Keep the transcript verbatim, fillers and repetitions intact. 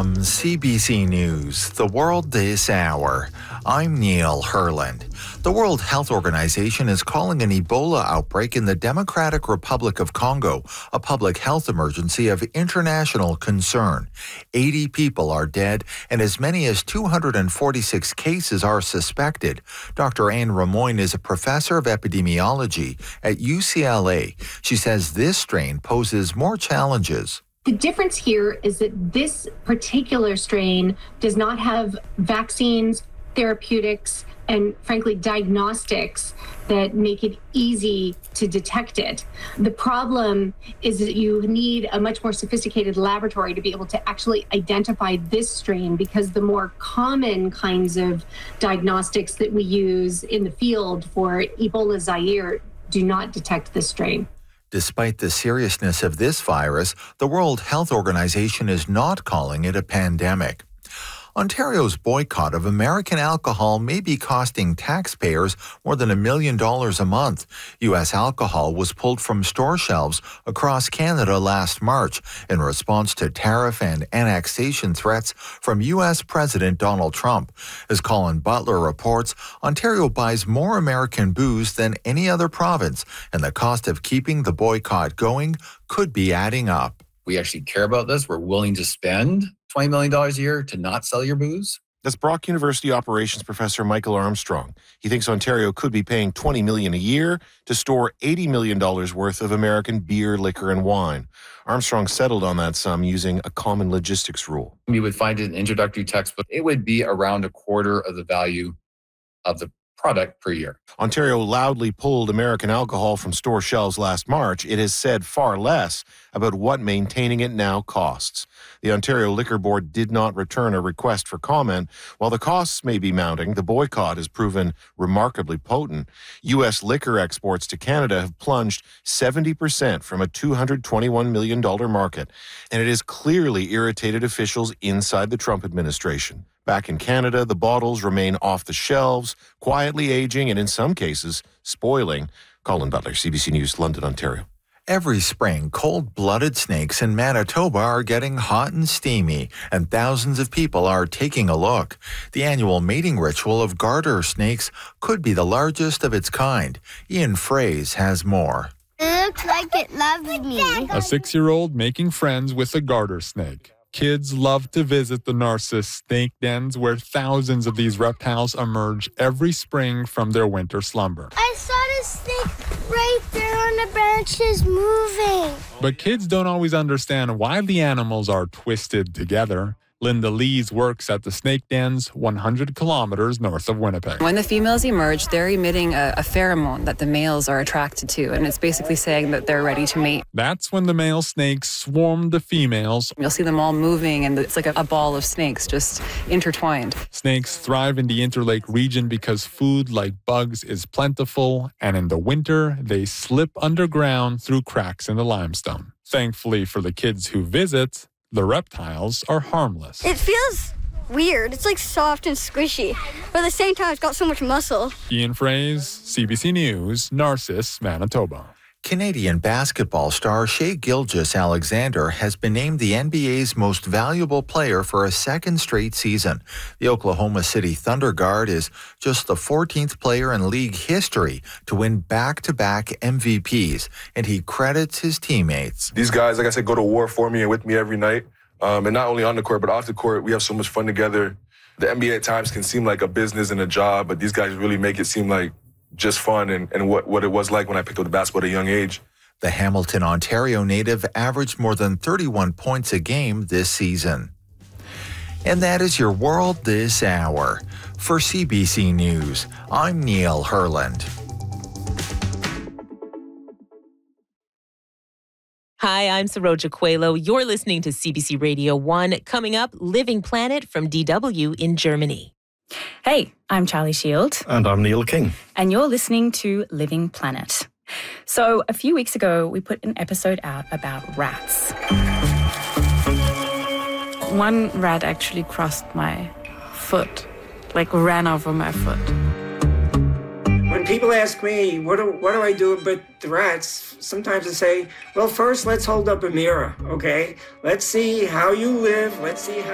From C B C News, The World This Hour, I'm Neil Herland. The World Health Organization is calling an Ebola outbreak in the Democratic Republic of Congo a public health emergency of international concern. eighty people are dead and as many as two hundred forty-six cases are suspected. Doctor Anne Ramoyne is a professor of epidemiology at U C L A. She says this strain poses more challenges. The difference here is that this particular strain does not have vaccines, therapeutics, and frankly, diagnostics that make it easy to detect it. The problem is that you need a much more sophisticated laboratory to be able to actually identify this strain, because the more common kinds of diagnostics that we use in the field for Ebola Zaire do not detect this strain. Despite the seriousness of this virus, the World Health Organization is not calling it a pandemic. Ontario's boycott of American alcohol may be costing taxpayers more than a million dollars a month. U S alcohol was pulled from store shelves across Canada last March in response to tariff and annexation threats from U S President Donald Trump. As Colin Butler reports, Ontario buys more American booze than any other province, and the cost of keeping the boycott going could be adding up. We actually care about this. We're willing to spend twenty million dollars a year to not sell your booze. That's Brock University operations professor Michael Armstrong. He thinks Ontario could be paying twenty million dollars a year to store eighty million dollars worth of American beer, liquor, and wine. Armstrong settled on that sum using a common logistics rule. We would find it in an introductory textbook. It would be around a quarter of the value of the product per year. Ontario loudly pulled American alcohol from store shelves last March. It has said far less about what maintaining it now costs. The Ontario Liquor Board did not return a request for comment. While the costs may be mounting, the boycott has proven remarkably potent. U S liquor exports to Canada have plunged seventy percent from a two hundred twenty-one million dollars market, and it has clearly irritated officials inside the Trump administration. Back in Canada, the bottles remain off the shelves, quietly aging and in some cases, spoiling. Colin Butler, C B C News, London, Ontario. Every spring, cold-blooded snakes in Manitoba are getting hot and steamy, and thousands of people are taking a look. The annual mating ritual of garter snakes could be the largest of its kind. Ian Fraze has more. It looks like it loves me. A six-year-old making friends with a garter snake. Kids love to visit the Narcissus snake dens where thousands of these reptiles emerge every spring from their winter slumber. I saw the snake right there on the branches moving. But kids don't always understand why the animals are twisted together. Linda Lees works at the snake dens one hundred kilometers north of Winnipeg. When the females emerge, they're emitting a, a pheromone that the males are attracted to, and it's basically saying that they're ready to mate. That's when the male snakes swarm the females. You'll see them all moving, and it's like a, a ball of snakes just intertwined. Snakes thrive in the Interlake region because food like bugs is plentiful, and in the winter, they slip underground through cracks in the limestone. Thankfully for the kids who visit, the reptiles are harmless. It feels weird. It's like soft and squishy, but at the same time, it's got so much muscle. Ian Fraze, C B C News, Narcissus, Manitoba. Canadian basketball star Shai Gilgeous-Alexander has been named the N B A's most valuable player for a second straight season. The Oklahoma City Thunder guard is just the fourteenth player in league history to win back-to-back M V Ps, and he credits his teammates. These guys, like I said, go to war for me and with me every night. Um, and not only on the court, but off the court, we have so much fun together. The N B A at times can seem like a business and a job, but these guys really make it seem like just fun and, and what, what it was like when I picked up the basketball at a young age. The Hamilton, Ontario native averaged more than thirty-one points a game this season. And that is your World This Hour. For C B C News, I'm Neil Herland. Hi, I'm Saroja Coelho. You're listening to C B C Radio one. Coming up, Living Planet from D W in Germany. Hey, I'm Charlie Shield. And I'm Neil King. And you're listening to Living Planet. So a few weeks ago, we put an episode out about rats. One rat actually crossed my foot, like ran over my foot. When people ask me, what do, what do I do about the rats? Sometimes I say, well, first let's hold up a mirror, okay? Let's see how you live. Let's see how